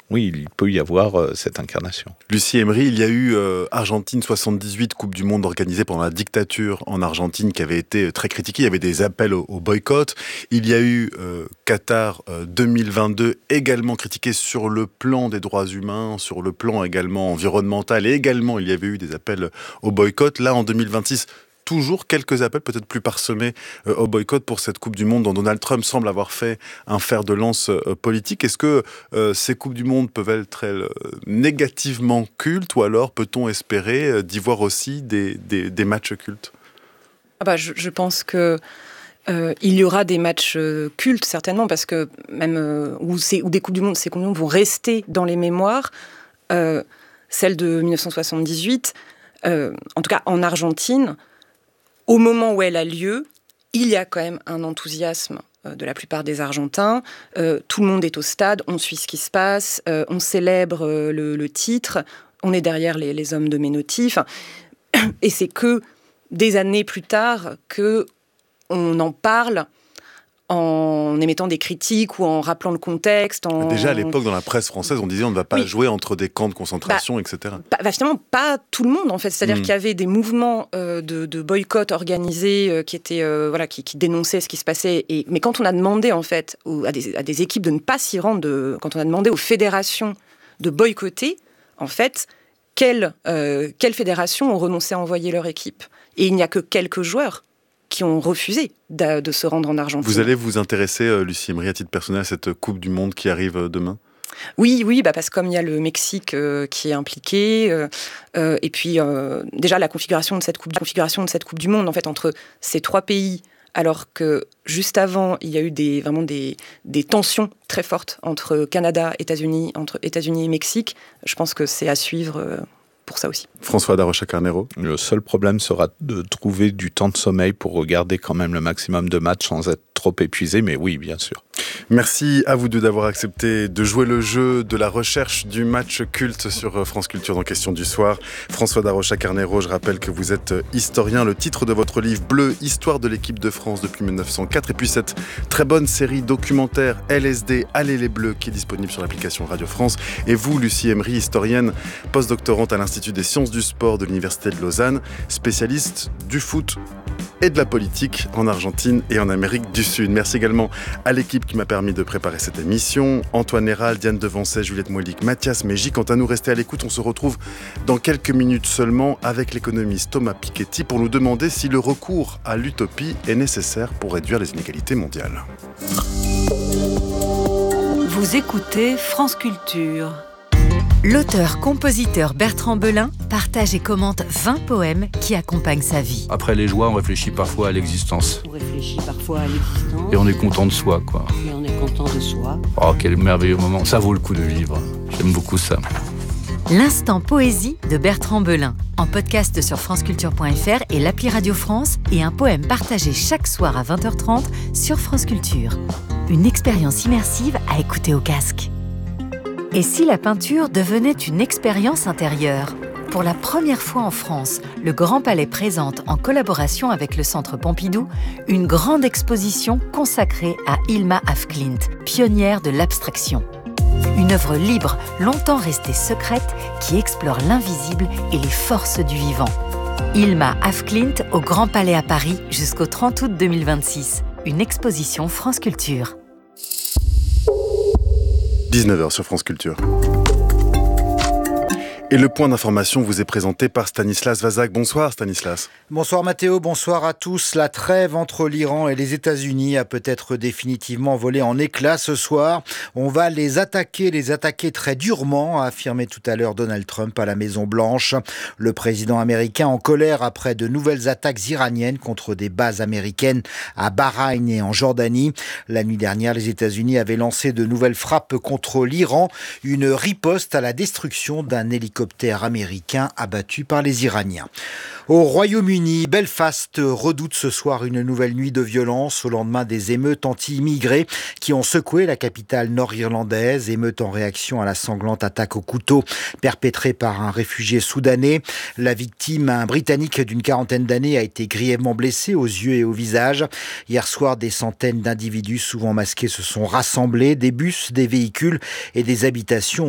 oui, il peut y avoir cette incarnation. Lucie Emery, il y a eu Argentine 78, Coupe du Monde organisée pendant la dictature en Argentine, qui avait été très critiquée. Il y avait des appels au boycott. Il y a eu Qatar 2022, également critiqué sur le plan des droits humains, sur le plan également environnemental, et également il y avait eu des appels au boycott. Là, en 2026, toujours quelques appels, peut-être plus parsemés, au boycott pour cette Coupe du Monde dont Donald Trump semble avoir fait un fer de lance politique. Est-ce que ces Coupes du Monde peuvent être négativement cultes, ou alors peut-on espérer d'y voir aussi des matchs cultes ? Je pense que il y aura des matchs cultes, certainement, parce que même où des Coupes du Monde, ces Coupes du Monde vont rester dans les mémoires. Celle de 1978, en tout cas en Argentine, au moment où elle a lieu, il y a quand même un enthousiasme de la plupart des Argentins. Tout le monde est au stade, on suit ce qui se passe, on célèbre le titre, on est derrière les hommes de Menotti. Et c'est que des années plus tard qu'on en parle en émettant des critiques ou en rappelant le contexte. Déjà à l'époque, dans la presse française, on disait on ne va pas jouer entre des camps de concentration, etc. Finalement, pas tout le monde, en fait. C'est-à-dire qu'il y avait des mouvements de boycott organisés qui étaient, qui dénonçaient ce qui se passait. Mais quand on a demandé, en fait, à des équipes de ne pas s'y rendre, quand on a demandé aux fédérations de boycotter, en fait, quelles fédérations ont renoncé à envoyer leur équipe ? Et il n'y a que quelques joueurs qui ont refusé de se rendre en Argentine. Vous allez vous intéresser, Lucie Emery, à titre personnel, à cette Coupe du Monde qui arrive demain ? Oui, parce que comme il y a le Mexique qui est impliqué, et puis déjà la configuration de cette Coupe du Monde, en fait, entre ces trois pays, alors que juste avant, il y a eu des tensions très fortes entre Canada, États-Unis et Mexique. Je pense que c'est à suivre pour ça aussi. François Darocha-Carneiro. Le seul problème sera de trouver du temps de sommeil pour regarder quand même le maximum de matchs sans être trop épuisé, mais oui, bien sûr. Merci à vous deux d'avoir accepté de jouer le jeu de la recherche du match culte sur France Culture dans Question du soir. François Darocha-Carneiro, je rappelle que vous êtes historien. Le titre de votre livre Bleu, Histoire de l'équipe de France depuis 1904, et puis cette très bonne série documentaire LSD, Allez les Bleus, qui est disponible sur l'application Radio France. Et vous, Lucie Emery, historienne, postdoctorante à l'Institut des sciences du sport de l'Université de Lausanne, spécialiste du foot et de la politique en Argentine et en Amérique du Sud. Merci également à l'équipe qui m'a permis de préparer cette émission. Antoine Héral, Diane Devancet, Juliette Moilic, Mathias Mégy. Quant à nous, restez à l'écoute. On se retrouve dans quelques minutes seulement avec l'économiste Thomas Piketty pour nous demander si le recours à l'utopie est nécessaire pour réduire les inégalités mondiales. Vous écoutez France Culture. L'auteur-compositeur Bertrand Belin partage et commente 20 poèmes qui accompagnent sa vie. Après les joies, on réfléchit parfois à l'existence. On réfléchit parfois à l'existence. Et on est content de soi, quoi. Et on est content de soi. Oh, quel merveilleux moment. Ça vaut le coup de vivre. J'aime beaucoup ça. L'instant poésie de Bertrand Belin, en podcast sur franceculture.fr et l'appli Radio France, et un poème partagé chaque soir à 20h30 sur France Culture. Une expérience immersive à écouter au casque. Et si la peinture devenait une expérience intérieure ? Pour la première fois en France, le Grand Palais présente, en collaboration avec le Centre Pompidou, une grande exposition consacrée à Hilma af Klint, pionnière de l'abstraction. Une œuvre libre, longtemps restée secrète, qui explore l'invisible et les forces du vivant. Hilma af Klint au Grand Palais à Paris jusqu'au 30 août 2026. Une exposition France Culture. 19h sur France Culture. Et le point d'information vous est présenté par Stanislas Vazak. Bonsoir Stanislas. Bonsoir Mathéo, bonsoir à tous. La trêve entre l'Iran et les États-Unis a peut-être définitivement volé en éclats ce soir. On va les attaquer très durement, a affirmé tout à l'heure Donald Trump à la Maison-Blanche. Le président américain en colère après de nouvelles attaques iraniennes contre des bases américaines à Bahreïn et en Jordanie. La nuit dernière, les États-Unis avaient lancé de nouvelles frappes contre l'Iran, une riposte à la destruction d'un hélicoptère américain abattu par les Iraniens. Au Royaume-Uni, Belfast redoute ce soir une nouvelle nuit de violence au lendemain des émeutes anti-immigrés qui ont secoué la capitale nord-irlandaise. Émeutes en réaction à la sanglante attaque au couteau perpétrée par un réfugié soudanais. La victime, un Britannique d'une quarantaine d'années, a été grièvement blessé aux yeux et au visage. Hier soir, des centaines d'individus souvent masqués se sont rassemblés. Des bus, des véhicules et des habitations